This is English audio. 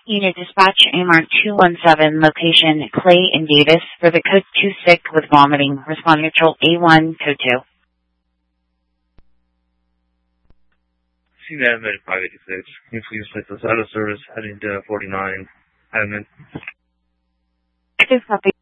Unit Dispatch, AMR 217, location Clay and Davis, for the code 2 sick with vomiting. Respond control A1, code 2. Seen admin 586. Can you please place this out of service heading to 49 admin? This copy.